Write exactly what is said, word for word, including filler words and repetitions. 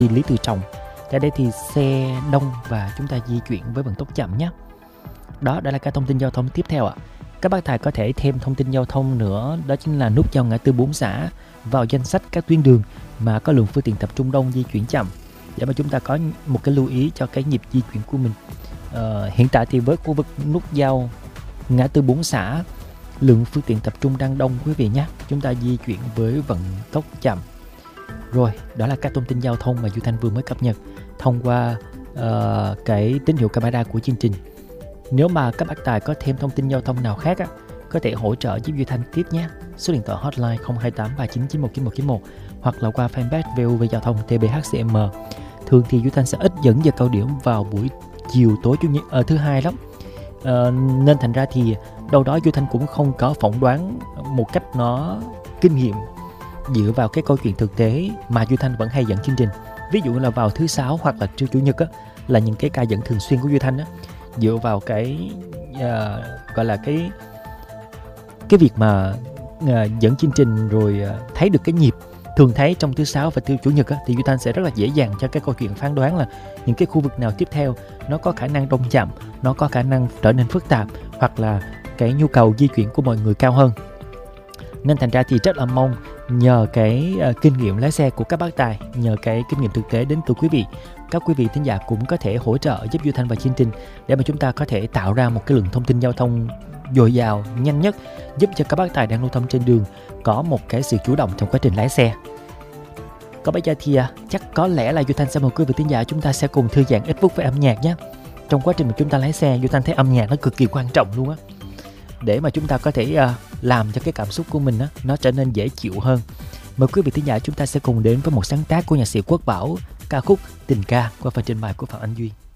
Lý Tự Trọng. Tại đây thì xe đông và chúng ta di chuyển với vận tốc chậm nhé. Đó, đó là các thông tin giao thông tiếp theo ạ. Các bác tài có thể thêm thông tin giao thông nữa, đó chính là nút giao ngã tư Bốn Xã vào danh sách các tuyến đường mà có lượng phương tiện tập trung đông di chuyển chậm, để mà chúng ta có một cái lưu ý cho cái nhịp di chuyển của mình. Ờ, hiện tại thì với khu vực nút giao ngã tư Bốn Xã, lượng phương tiện tập trung đang đông quý vị nhé. Chúng ta di chuyển với vận tốc chậm. Rồi, đó là các thông tin giao thông mà Duy Thanh vừa mới cập nhật thông qua uh, cái tín hiệu camera của chương trình. Nếu mà các bác tài có thêm thông tin giao thông nào khác á, có thể hỗ trợ giúp Duy Thanh tiếp nhé. Số điện thoại hotline không hai tám ba chín chín một chín một chín một hoặc là qua fanpage vê o vê Giao thông tê bê hát xê em. Thường thì Duy Thanh sẽ ít dẫn giờ cao điểm vào buổi chiều tối chủ nhật uh, thứ hai lắm. Uh, nên thành ra thì đâu đó Duy Thanh cũng không có phỏng đoán một cách nó kinh nghiệm dựa vào cái câu chuyện thực tế mà Duy Thanh vẫn hay dẫn chương trình. Ví dụ là vào thứ sáu hoặc là trưa chủ nhật á, là những cái ca dẫn thường xuyên của Duy Thanh á, dựa vào cái uh, gọi là cái cái việc mà uh, dẫn chương trình rồi uh, thấy được cái nhịp thường thấy trong thứ sáu và thứ chủ nhật á, thì Duy Thanh sẽ rất là dễ dàng cho cái câu chuyện phán đoán là những cái khu vực nào tiếp theo nó có khả năng đông chậm, nó có khả năng trở nên phức tạp, hoặc là cái nhu cầu di chuyển của mọi người cao hơn. Nên thành ra thì rất là mong nhờ cái uh, kinh nghiệm lái xe của các bác tài, nhờ cái kinh nghiệm thực tế đến từ quý vị, các quý vị thính giả cũng có thể hỗ trợ giúp Duy Thanh và chương trình để mà chúng ta có thể tạo ra một cái lượng thông tin giao thông dồi dào, nhanh nhất, giúp cho các bác tài đang lưu thông trên đường có một cái sự chủ động trong quá trình lái xe. Còn bây giờ thì uh, chắc có lẽ là Duy Thanh sẽ mời quý vị thính giả chúng ta sẽ cùng thư giãn ít phút với âm nhạc nhé. Trong quá trình mà chúng ta lái xe, Duy Thanh thấy âm nhạc nó cực kỳ quan trọng luôn á, để mà chúng ta có thể uh, làm cho cái cảm xúc của mình á, nó trở nên dễ chịu hơn. Mời quý vị thính giả chúng ta sẽ cùng đến với một sáng tác của nhạc sĩ Quốc Bảo, ca khúc Tình Ca qua phần trình bày của Phạm Anh Duy.